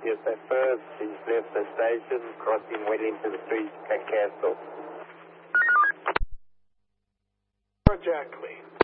Yes, at first, he's left the station, crossing well into the street, can cancel. Jack, clean.